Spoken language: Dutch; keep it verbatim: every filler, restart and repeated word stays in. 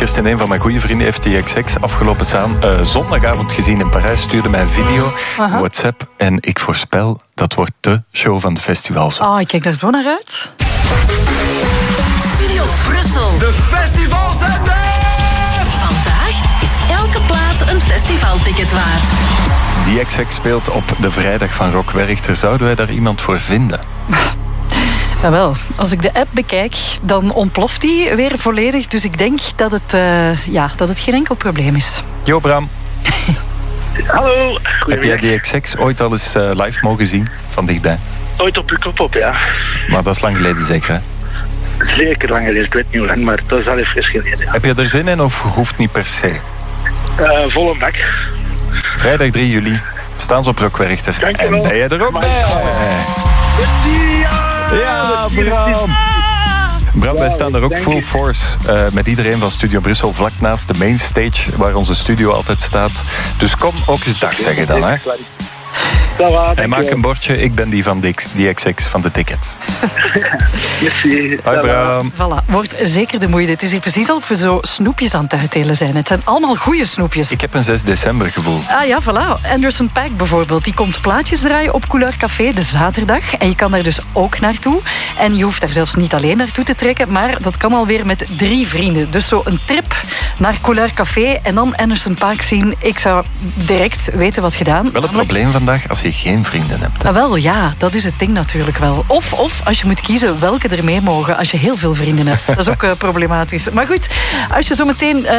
Kirsten, een van mijn goede vrienden, heeft die X X afgelopen staan, uh, zondagavond gezien in Parijs. Stuurde mij een video, uh-huh. WhatsApp. En ik voorspel, dat wordt de show van de festivals. Oh, ik kijk daar zo naar uit. Studio Brussel. De festivals zijn er! Vandaag is elke plaat een festivalticket waard. Die X X speelt op de vrijdag van Rock Werchter. Zouden wij daar iemand voor vinden? Jawel, als ik de app bekijk, dan ontploft die weer volledig. Dus ik denk dat het, uh, ja, dat het geen enkel probleem is. Jo, Bram. Hallo. Heb jij die X X ooit al eens uh, live mogen zien, van dichtbij? Ooit op uw kop op, ja. Maar dat is lang geleden zeker, hè? Zeker lang geleden, ik weet niet hoe lang, maar dat is al even geleden. Ja. Heb je er zin in of hoeft niet per se? Uh, volle bak. Vrijdag drie juli staan ze op Rock Werchter. En ben je er ook bij? Ja, Bram! Bram, wij staan daar ook full force uh, met iedereen van Studio Brussel vlak naast de mainstage waar onze studio altijd staat. Dus kom ook eens dag zeggen dan, hè? En maak een bordje, ik ben die van die, die X X van de tickets. Merci. Hoi Bram. Voilà, wordt zeker de moeite. Het is hier precies al voor zo snoepjes aan het uitdelen zijn. Het zijn allemaal goede snoepjes. Ik heb een zes december gevoel. Ah ja, voilà. Anderson .Paak bijvoorbeeld, die komt plaatjes draaien op Couleur Café de zaterdag. En je kan daar dus ook naartoe. En je hoeft daar zelfs niet alleen naartoe te trekken, maar dat kan alweer met drie vrienden. Dus zo een trip naar Couleur Café en dan Anderson .Paak zien. Ik zou direct weten wat gedaan. Wel een probleem vandaag als je geen vrienden hebt. Ah, wel, ja, dat is het ding natuurlijk wel. Of, of als je moet kiezen welke er mee mogen als je heel veel vrienden hebt. Dat is ook uh, problematisch. Maar goed, als je zo meteen... Uh,